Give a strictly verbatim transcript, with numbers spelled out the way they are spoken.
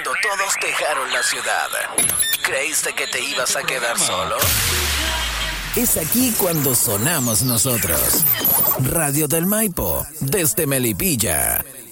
cuando todos dejaron la ciudad, ¿creíste que te ibas a quedar solo? Es aquí cuando sonamos nosotros. Radio del Maipo, desde Melipilla.